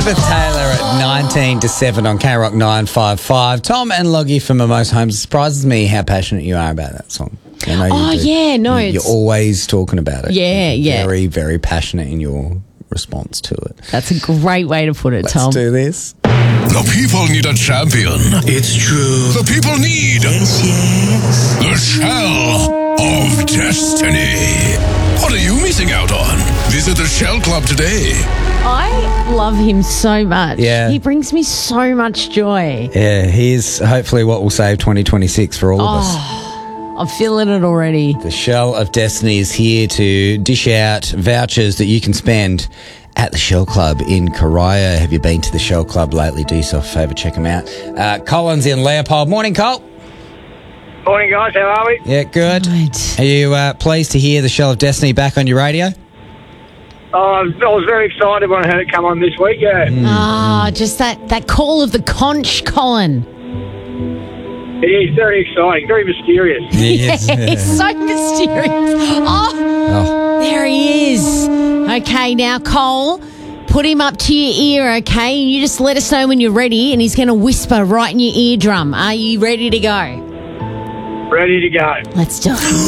Elizabeth Taylor at 19 to 7 on K-Rock 955. Tom and Loggy from Mimosa Homes. It surprises me how passionate you are about that song. I know you do. Yeah, no. You're always talking about it. Yeah. Very, very passionate in your response to it. That's a great way to put it, Tom. Let's do this. The people need a champion. It's true. The people need the Shell of Destiny. What are you missing out on? Visit the Shell Club today. I love him so much. Yeah. He brings me so much joy. Yeah, here's hopefully what will save 2026 for all of us. I'm feeling it already. The Shell of Destiny is here to dish out vouchers that you can spend at the Shell Club in Karaya. Have you been to the Shell Club lately? Do yourself a favour, check them out. Colin's in Leopold. Morning, Col. Morning, guys. How are we? Yeah, good. Right. Are you pleased to hear the Shell of Destiny back on your radio? I was very excited when I heard it come on this week, yeah. Just that call of the conch, Colin. It is very exciting, very mysterious. Yes. It's so mysterious. Oh, there he is. Okay, now, Cole, put him up to your ear, okay? You just let us know when you're ready, and he's going to whisper right in your eardrum. Are you ready to go? Ready to go. Let's do it.